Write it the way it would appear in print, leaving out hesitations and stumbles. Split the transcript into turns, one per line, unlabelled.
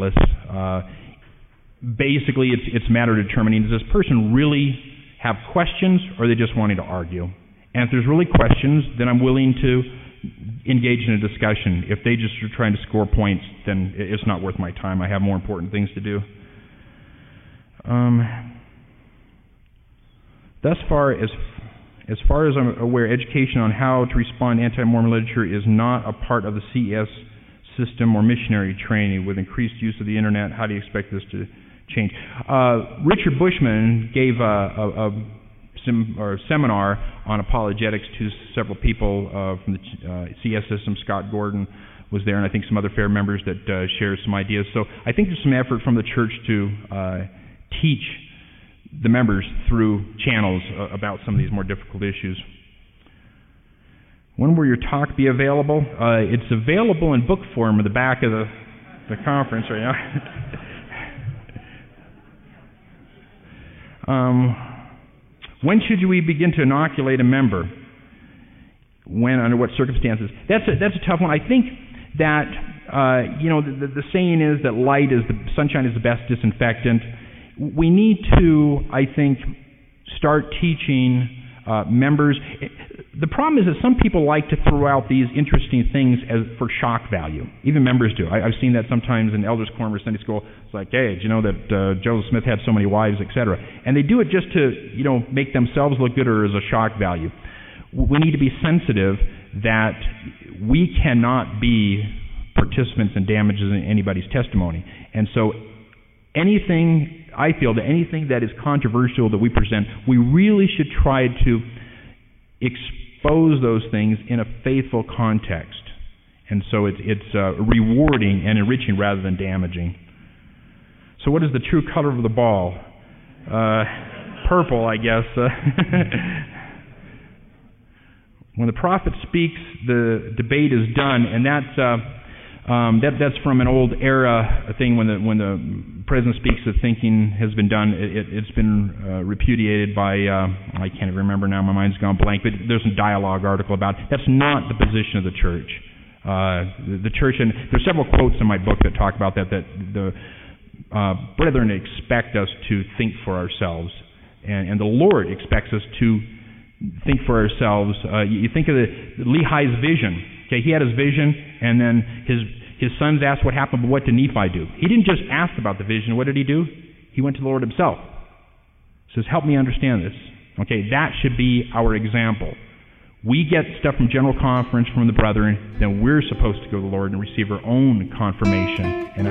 pointless. Basically, it's a matter of determining, does this person really have questions, or are they just wanting to argue? And if there's really questions, then I'm willing to engage in a discussion. If they just are trying to score points, then it's not worth my time. I have more important things to do. Thus far as I'm aware, education on how to respond to anti-Mormon literature is not a part of the CES system or missionary training. With increased use of the internet, how do you expect this to change? Richard Bushman gave a seminar on apologetics to several people from the CES system. Scott Gordon was there, and I think some other fair members that shared some ideas. So I think there's some effort from the church to teach the members through channels about some of these more difficult issues. When will your talk be available? It's available in book form at the back of the conference right now. When should we begin to inoculate a member? When, under what circumstances? That's a tough one. I think that the saying is that sunshine is the best disinfectant. We need to, I think, start teaching members. The problem is that some people like to throw out these interesting things for shock value. Even members do. I've seen that sometimes in Elders' Quorum or Sunday school. It's like, hey, did you know that Joseph Smith had so many wives, etc. And they do it just to, make themselves look good or as a shock value. We need to be sensitive that we cannot be participants in damages in anybody's testimony. And so I feel that anything that is controversial that we present, we really should try to expose those things in a faithful context. And so it's rewarding and enriching rather than damaging. So what is the true color of the ball? Purple, I guess. When the prophet speaks, the debate is done, and that's from an old era thing. When the president speaks, the thinking has been done. It's been repudiated by I can't even remember now. My mind's gone blank. But there's a dialogue article about it. That's not the position of the church. The church, and there's several quotes in my book that talk about that the brethren expect us to think for ourselves, and the Lord expects us to think for ourselves. You think of Lehi's vision. Okay, he had his vision, and then his sons asked what happened, but what did Nephi do? He didn't just ask about the vision. What did he do? He went to the Lord himself. He says, help me understand this. Okay, that should be our example. We get stuff from General Conference, from the brethren, then we're supposed to go to the Lord and receive our own confirmation and